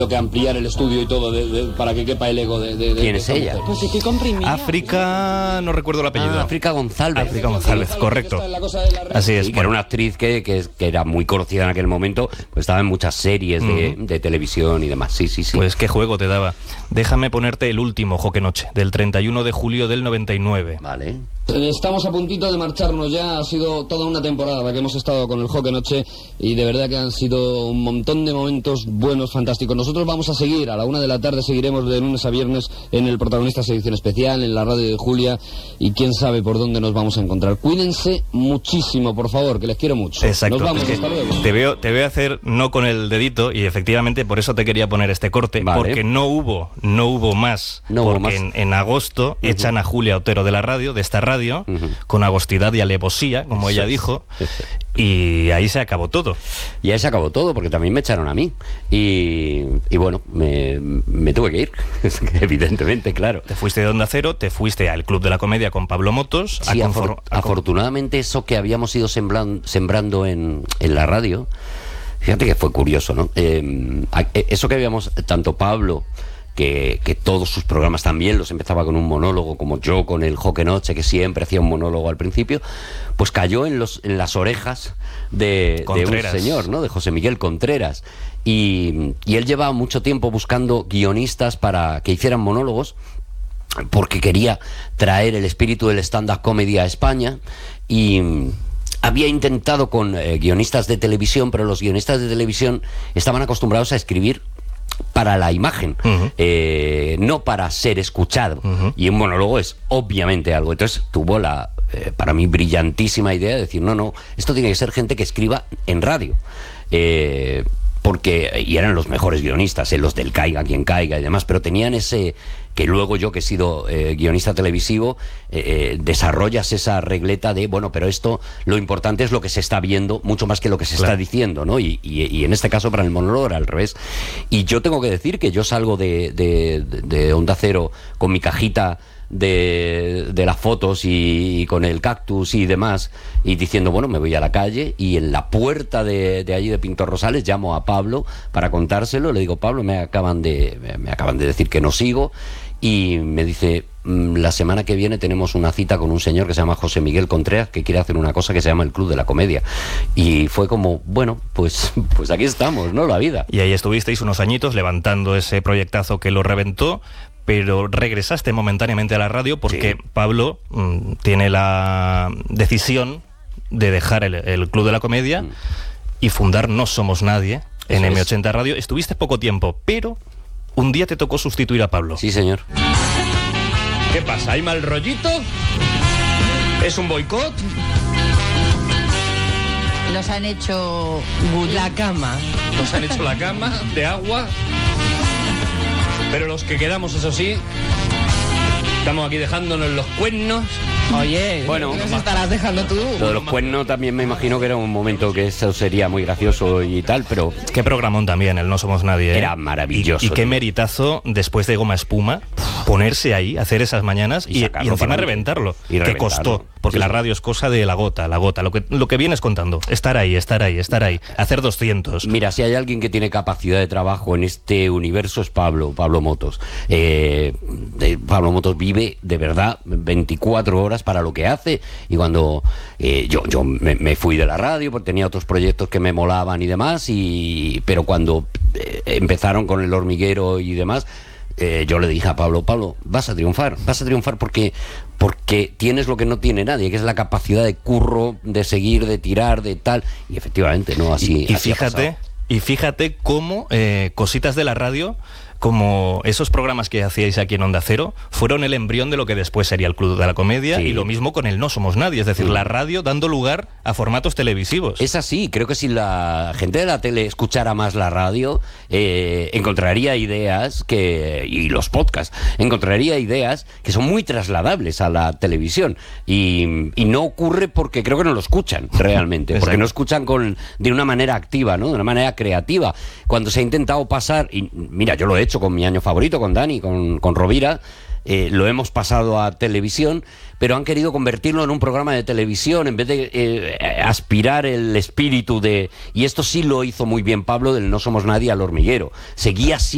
que ampliar el estudio y todo para que quepa el ego de ¿Quién es ella? Pues sí, que comprimida. África, no recuerdo el apellido. África González. África González, correcto. Así es. Sí, que era una actriz que era muy conocida en aquel momento, pues estaba en muchas series de televisión y demás. Sí. Pues qué juego te daba. Déjame ponerte el último Joque Noche, del 31 de julio del 99. Vale. Estamos a puntito de marcharnos ya. Ha sido toda una temporada la que hemos estado con el Joque Noche y de verdad que han sido un montón de momentos buenos, fantásticos. Nosotros vamos a seguir, a la 1 de la tarde seguiremos de lunes a viernes en el Protagonistas Edición Especial, en la radio de Julia, y quién sabe por dónde nos vamos a encontrar. Cuídense muchísimo, por favor, que les quiero mucho. Exacto. Nos vamos, hasta luego. Te veo hacer no con el dedito, y efectivamente por eso te quería poner este corte, vale. Porque no hubo más, porque en agosto echan a Julia Otero de la radio, de esta radio, con agostidad y alevosía, como ella dijo, y ahí se acabó todo. Y ahí se acabó todo, porque también me echaron a mí. Y bueno, me tuve que ir, evidentemente, claro. Te fuiste de Onda Cero, te fuiste al Club de la Comedia con Pablo Motos. Sí, afortunadamente eso que habíamos ido sembrando en la radio, fíjate que fue curioso, ¿no? Eso que habíamos, tanto Pablo, que todos sus programas también los empezaba con un monólogo, como yo con el Joque Noche, que siempre hacía un monólogo al principio, pues cayó en las orejas de un señor, ¿no? De José Miguel Contreras. Y él llevaba mucho tiempo buscando guionistas para que hicieran monólogos, porque quería traer el espíritu del stand-up comedy a España, y había intentado con guionistas de televisión, pero los guionistas de televisión estaban acostumbrados a escribir para la imagen, no para ser escuchado, y un monólogo es obviamente algo. Entonces tuvo la para mí brillantísima idea de decir, no, esto tiene que ser gente que escriba en radio, y eran los mejores guionistas, los del Caiga quien caiga y demás, pero tenían ese, que luego yo, que he sido guionista televisivo, desarrollas esa regleta de, bueno, pero esto, lo importante es lo que se está viendo, mucho más que lo que se está diciendo, ¿no? Y en este caso para el monólogo era al revés. Y yo tengo que decir que yo salgo de Onda Cero con mi cajita de las fotos y con el cactus y demás, y diciendo, bueno, me voy a la calle, y en la puerta de allí de Pintor Rosales llamo a Pablo para contárselo. Le digo, Pablo, me acaban de decir que no sigo, y me dice, la semana que viene tenemos una cita con un señor que se llama José Miguel Contreras, que quiere hacer una cosa que se llama el Club de la Comedia. Y fue como, bueno, pues aquí estamos, ¿no? La vida. Y ahí estuvisteis unos añitos levantando ese proyectazo que lo reventó, pero regresaste momentáneamente a la radio porque Pablo tiene la decisión de dejar el Club de la Comedia y fundar No Somos Nadie en M80 Radio. Estuviste poco tiempo, pero un día te tocó sustituir a Pablo. Sí, señor. ¿Qué pasa? ¿Hay mal rollito? ¿Es un boicot? Nos han hecho la cama. Nos han hecho la cama de agua. Pero los que quedamos, eso sí, estamos aquí dejándonos los cuernos. Oye, bueno, ¿nos estarás dejando tú? Lo de los cuernos también me imagino que era un momento que eso sería muy gracioso y tal, pero... Qué programón también, el No Somos Nadie, ¿eh? Era maravilloso. Y qué meritazo, después de Goma Espuma, ponerse ahí, hacer esas mañanas y encima reventarlo. Que costó, porque la radio es cosa de la gota. Lo que vienes contando, estar ahí, hacer 200. Mira, si hay alguien que tiene capacidad de trabajo en este universo es Pablo Motos. Pablo Motos vive de verdad 24 horas para lo que hace, y cuando yo me fui de la radio porque tenía otros proyectos que me molaban y demás, pero cuando empezaron con El Hormiguero y demás, yo le dije a Pablo, vas a triunfar porque tienes lo que no tiene nadie, que es la capacidad de curro, de seguir, de tirar, de tal, y efectivamente, ¿no? Así fíjate cómo cositas de la radio, como esos programas que hacíais aquí en Onda Cero, fueron el embrión de lo que después sería el Club de la Comedia, y lo mismo con el No Somos Nadie, es decir, la radio dando lugar a formatos televisivos. Es así, creo que si la gente de la tele escuchara más la radio, encontraría ideas y los podcasts, encontraría ideas que son muy trasladables a la televisión, y no ocurre porque creo que no lo escuchan realmente, porque no escuchan de una manera activa, ¿no? De una manera creativa. Cuando se ha intentado pasar, y mira, yo lo he hecho con Mi Año Favorito, con Dani, con Rovira, lo hemos pasado a televisión, pero han querido convertirlo en un programa de televisión en vez de aspirar el espíritu de... Y esto sí lo hizo muy bien Pablo, del No Somos Nadie al Hormiguero. Seguía siendo